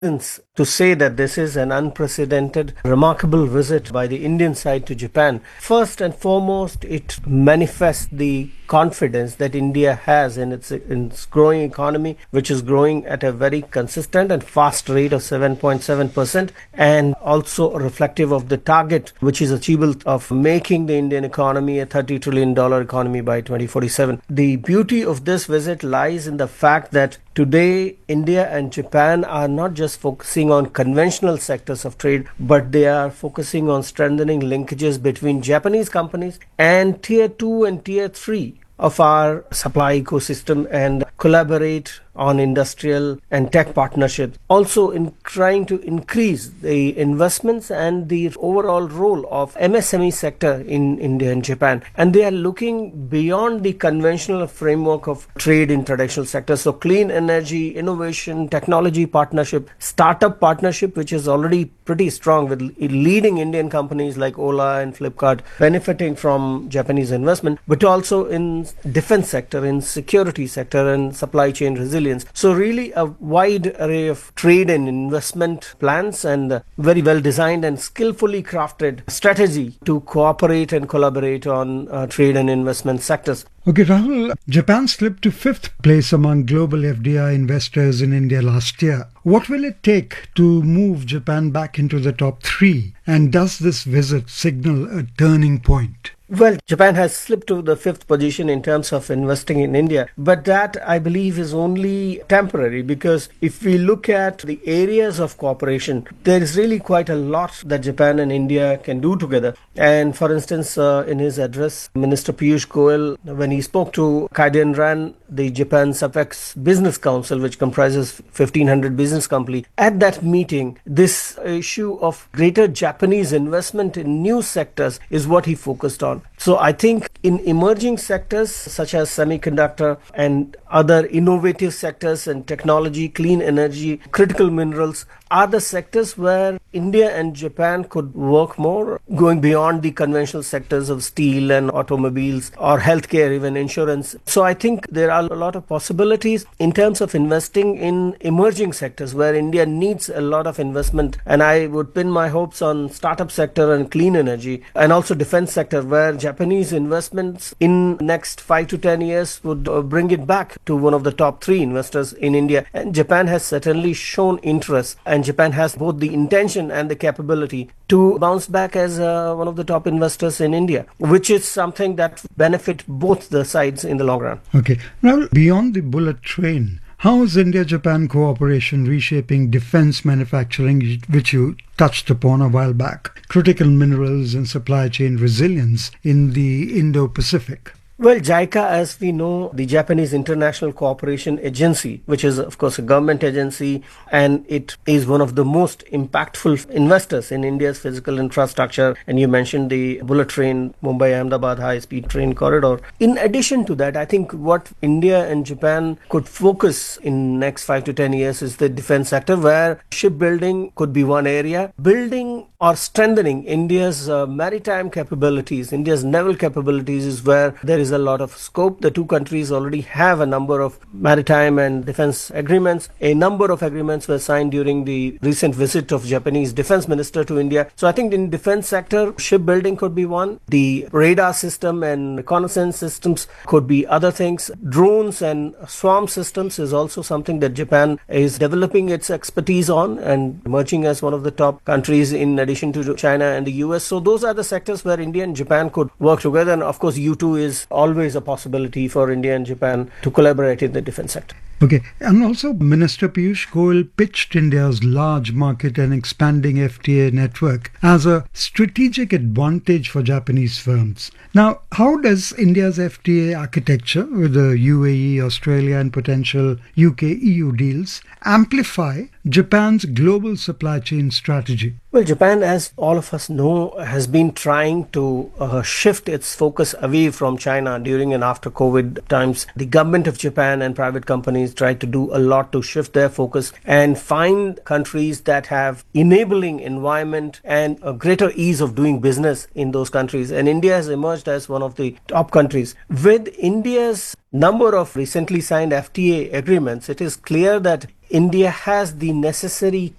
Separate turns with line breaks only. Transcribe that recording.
to say that this is an unprecedented, remarkable visit by the Indian side to Japan. First and foremost, it manifests the confidence that India has in its growing economy, which is growing at a very consistent and fast rate of 7.7%, and also reflective of the target which is achievable of making the Indian economy a $30 trillion economy by 2047. The beauty of this visit lies in the fact that today India and Japan are not just focusing on conventional sectors of trade, but they are focusing on strengthening linkages between Japanese companies and tier 2 and tier 3 of our supply ecosystem and collaborate on industrial and tech partnerships. Also in trying to increase the investments and the overall role of MSME sector in India and Japan. And they are looking beyond the conventional framework of trade in traditional sectors. So clean energy, innovation, technology partnership, startup partnership, which is already pretty strong with leading Indian companies like Ola and Flipkart benefiting from Japanese investment, but also in defense sector, in security sector and supply chain resilience. So really a wide array of trade and investment plans and very well designed and skillfully crafted strategy to cooperate and collaborate on trade and investment sectors.
Okay, Rahul, Japan slipped to fifth place among global FDI investors in India last year. What will it take to move Japan back into the top three? And does this visit signal a turning point?
Well, Japan has slipped to the fifth position in terms of investing in India, but that I believe is only temporary, because if we look at the areas of cooperation, there is really quite a lot that Japan and India can do together. And for instance, in his address, Minister Piyush Goyal, when he spoke to Kaiden Ran, the Japan's Apex Business Council, which comprises 1,500 business companies, at that meeting, this issue of greater Japanese investment in new sectors is what he focused on. So I think in emerging sectors such as semiconductor and other innovative sectors and technology, clean energy, critical minerals are the sectors where India and Japan could work more, going beyond the conventional sectors of steel and automobiles or healthcare, even insurance. So I think there are a lot of possibilities in terms of investing in emerging sectors where India needs a lot of investment. And I would pin my hopes on startup sector and clean energy, and also defense sector, where Japanese investments in next 5 to 10 years would bring it back to one of the top three investors in India. And Japan has certainly shown interest, and Japan has both the intention and the capability to bounce back as one of the top investors in India, which is something that benefit both the sides in the long run.
Okay. Now, beyond the bullet train, how is India-Japan cooperation reshaping defense manufacturing, which you touched upon a while back, critical minerals and supply chain resilience in the Indo-Pacific?
Well, JICA, as we know, the Japanese International Cooperation Agency, which is, of course, a government agency, and it is one of the most impactful investors in India's physical infrastructure. And you mentioned the bullet train, Mumbai-Ahmedabad high-speed train corridor. In addition to that, I think what India and Japan could focus in next 5 to 10 years is the defense sector, where shipbuilding could be one area. Building or strengthening India's maritime capabilities, India's naval capabilities is where there is a lot of scope. The two countries already have a number of maritime and defense agreements. A number of agreements were signed during the recent visit of Japanese defense minister to India. So I think in defense sector, shipbuilding could be one. The radar system and reconnaissance systems could be other things. Drones and swarm systems is also something that Japan is developing its expertise on and emerging as one of the top countries in addition to China and the US. So those are the sectors where India and Japan could work together. And of course, U2 is always a possibility for India and Japan to collaborate in the defense sector.
Okay, and also Minister Piyush Goyal pitched India's large market and expanding FTA network as a strategic advantage for Japanese firms. Now, how does India's FTA architecture with the UAE, Australia and potential UK-EU deals amplify Japan's global supply chain strategy?
Well, Japan, as all of us know, has been trying to shift its focus away from China during and after COVID times. The government of Japan and private companies tried to do a lot to shift their focus and find countries that have enabling environment and a greater ease of doing business in those countries. And India has emerged as one of the top countries. With India's number of recently signed FTA agreements, it is clear that India has the necessary